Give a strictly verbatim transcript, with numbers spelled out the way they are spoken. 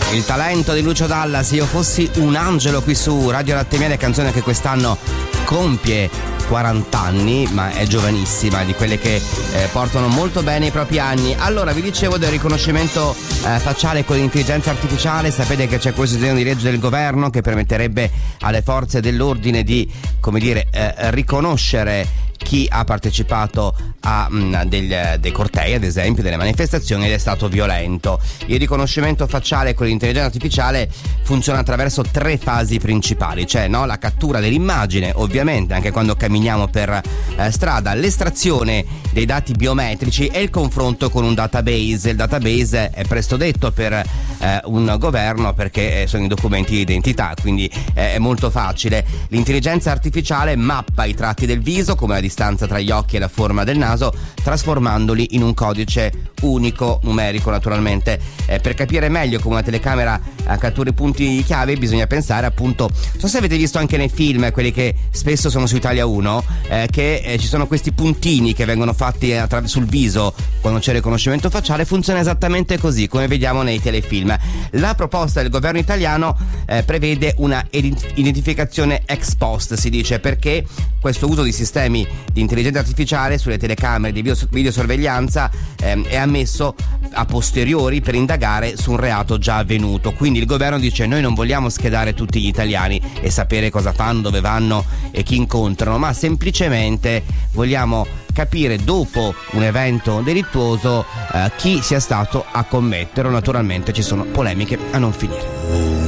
Il talento di Lucio Dalla, Se io fossi un angelo, qui su Radio Latte Miele, canzone che quest'anno compie quaranta anni, ma è giovanissima, di quelle che eh, portano molto bene i propri anni. Allora, vi dicevo del riconoscimento eh, facciale con l'intelligenza artificiale. Sapete che c'è questo disegno di legge del governo che permetterebbe alle forze dell'ordine di, come dire, eh, riconoscere chi ha partecipato a mh, degli, dei cortei, ad esempio, delle manifestazioni ed è stato violento. Il riconoscimento facciale con l'intelligenza artificiale funziona attraverso tre fasi principali, cioè no, la cattura dell'immagine, ovviamente anche quando camminiamo per eh, strada, l'estrazione dei dati biometrici e il confronto con un database. Il database è presto detto per eh, un governo perché sono i documenti di identità, quindi eh, è molto facile. L'intelligenza artificiale mappa i tratti del viso, come la distanza tra gli occhi e la forma del naso, trasformandoli in un codice unico, numerico naturalmente. Eh, per capire meglio come una telecamera eh, cattura i punti chiave bisogna pensare appunto, non so se avete visto anche nei film, quelli che spesso sono su Italia uno, eh, che eh, ci sono questi puntini che vengono fatti attra- sul viso quando c'è il riconoscimento facciale. Funziona esattamente così come vediamo nei telefilm. La proposta del governo italiano eh, prevede una identificazione ex post, si dice, perché questo uso di sistemi di intelligenza artificiale sulle telecamere di video, videosorveglianza ehm, è ammesso a posteriori per indagare su un reato già avvenuto. Quindi il governo dice: noi non vogliamo schedare tutti gli italiani e sapere cosa fanno, dove vanno e chi incontrano, ma semplicemente vogliamo capire dopo un evento delittuoso eh, chi sia stato a commetterlo. Naturalmente ci sono polemiche a non finire.